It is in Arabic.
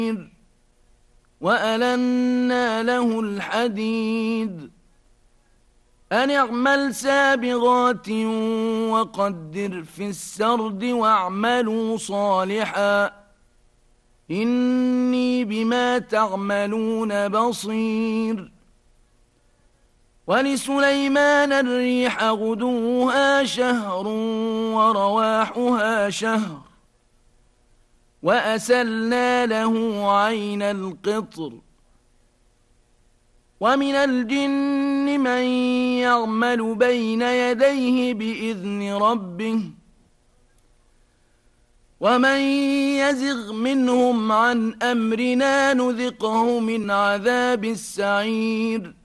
وألنا له الحديد أن اعمل سابغات وقدر في السرد واعملوا صالحا إني بما تعملون بصير. ولسليمان الريح غدوها شهر ورواحها شهر وأسلنا له عين القطر. ومن الجن من يعمل بين يديه بإذن ربه ومن يزغ منهم عن أمرنا نذقه من عذاب السعير.